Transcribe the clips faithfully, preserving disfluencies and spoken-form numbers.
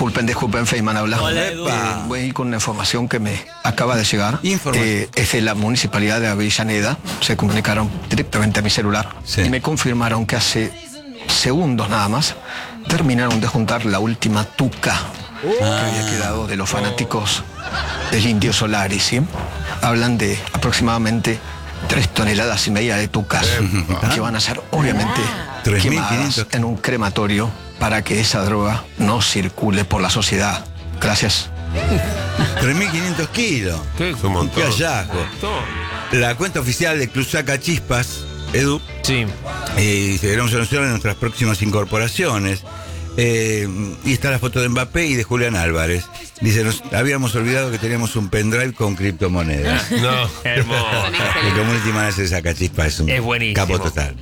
Disculpen, disculpen, Feynman habla. Hola, Eh, Edu. voy a ir con una información que me acaba de llegar. Información. Eh, es de la municipalidad de Avellaneda. Se comunicaron directamente a mi celular Sí. y me confirmaron que hace segundos nada más terminaron de juntar la última tuca que había quedado de los fanáticos del Indio Solari, ¿sí? Hablan de aproximadamente tres toneladas y media de tucas que van a ser obviamente tres mil quemadas quinientos en un crematorio para que esa droga no circule por la sociedad. Gracias. tres mil quinientos kilos. ¿Qué? Es un montón. Qué hallazgo. La cuenta oficial de Club Saca Chispas, Edu, Sí. eh, se queremos anunciar en nuestras próximas incorporaciones. Eh, y está la foto de Mbappé y de Julián Álvarez. Dice, nos habíamos olvidado que teníamos un pendrive con criptomonedas. No, hermoso. El community manager de Saca Chispas es un Es buenísimo. capo total.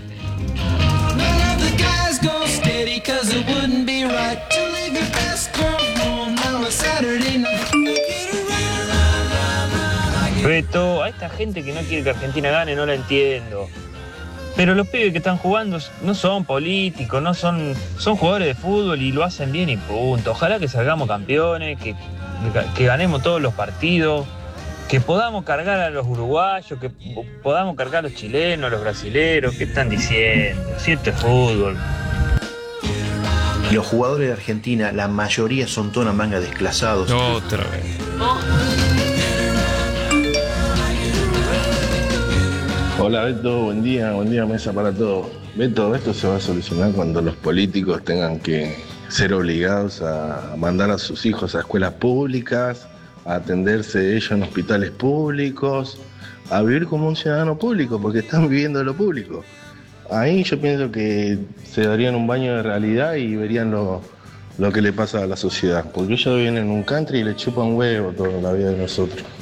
Beto, a esta gente que no quiere que Argentina gane no la entiendo. Pero los pibes que están jugando no son políticos, no son, son jugadores de fútbol y lo hacen bien y punto. Ojalá que salgamos campeones, que, que ganemos todos los partidos, que podamos cargar a los uruguayos, que podamos cargar a los chilenos, a los brasileros. ¿Qué están diciendo? Si esto es fútbol. Los jugadores de Argentina, la mayoría son toda una manga desclasados. Otra vez. Hola Beto, buen día, buen día mesa para todos. Beto, esto se va a solucionar cuando los políticos tengan que ser obligados a mandar a sus hijos a escuelas públicas, a atenderse ellos en hospitales públicos, a vivir como un ciudadano público, porque están viviendo lo público. Ahí yo pienso que se darían un baño de realidad y verían lo, lo que le pasa a la sociedad, porque ellos viven en un country y le chupan huevo toda la vida de nosotros.